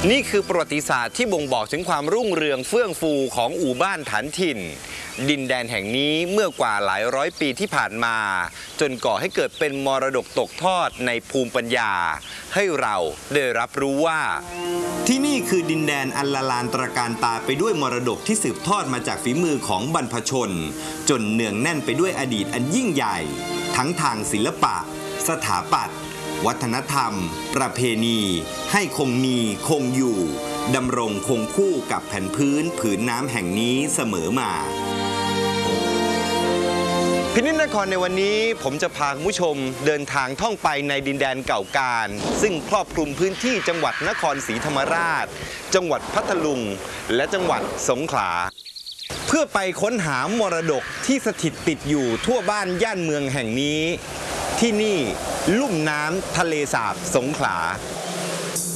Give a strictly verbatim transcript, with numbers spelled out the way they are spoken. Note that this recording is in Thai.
นี่คือประวัติศาสตร์ที่บ่งบอกถึงความรุ่งเรืองเฟื่องฟูของอู่บ้านฐานถิ่นดินแดนแห่งนี้เมื่อกว่าหลายร้อยปีที่ผ่านมาจนก่อให้เกิดเป็นมรดกตกทอดในภูมิปัญญาให้เราได้รับรู้ว่าที่นี่คือดินแดนอันละลานตระการตาไปด้วยมรดกที่สืบทอดมาจากฝีมือของบรรพชนจนเนืองแน่นไปด้วยอดีตอันยิ่งใหญ่ทั้งทางศิลปะสถาปัตย์วัฒนธรรมประเพณีให้คงมีคงอยู่ดำรงคงคู่กับแผ่นพื้นผืนน้ำแห่งนี้เสมอมาพินิจนครในวันนี้ผมจะพาคุณผู้ชมเดินทางท่องไปในดินแดนเก่าการซึ่งครอบคลุมพื้นที่จังหวัดนครศรีธรรมราชจังหวัดพัทลุงและจังหวัดสงขลาเพื่อไปค้นหามรดกที่สถิตติดอยู่ทั่วบ้านย่านเมืองแห่งนี้ที่นี่ลุ่มน้ำทะเลสาบสงขลา